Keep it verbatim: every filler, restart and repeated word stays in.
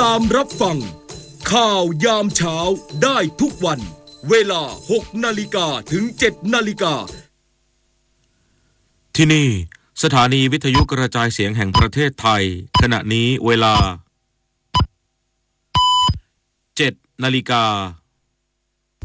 ตามรับฟังข่าวยามเช้าได้ทุกวันเวลาหกนาฬิกาถึงเจ็ดนาฬิกาที่นี่สถานีวิทยุกระจายเสียงแห่งประเทศไทยขณะนี้เวลาเจ็ดนาฬิกา